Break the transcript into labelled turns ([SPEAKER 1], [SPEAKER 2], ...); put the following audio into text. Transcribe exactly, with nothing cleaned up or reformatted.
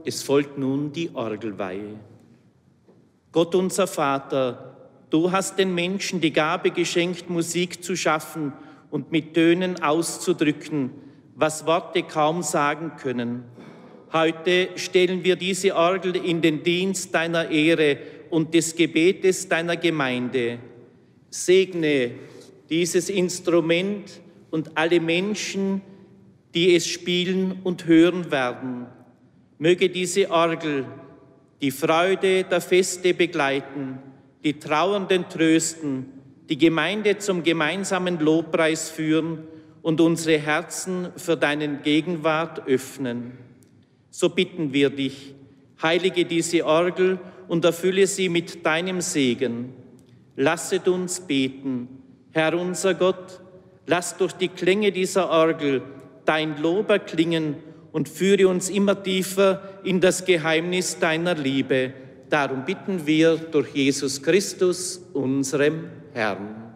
[SPEAKER 1] es folgt nun die Orgelweihe. Gott unser Vater, du hast den Menschen die Gabe geschenkt, Musik zu schaffen und mit Tönen auszudrücken, was Worte kaum sagen können. Heute stellen wir diese Orgel in den Dienst deiner Ehre und des Gebetes deiner Gemeinde. Segne dieses Instrument und alle Menschen, die es spielen und hören werden. Möge diese Orgel die Freude der Feste begleiten, die Trauernden trösten, die Gemeinde zum gemeinsamen Lobpreis führen und unsere Herzen für deinen Gegenwart öffnen. So bitten wir dich, heilige diese Orgel und erfülle sie mit deinem Segen. Lasset uns beten. Herr unser Gott, lass durch die Klänge dieser Orgel dein Lob erklingen und führe uns immer tiefer in das Geheimnis deiner Liebe. Darum bitten wir durch Jesus Christus, unserem Herrn.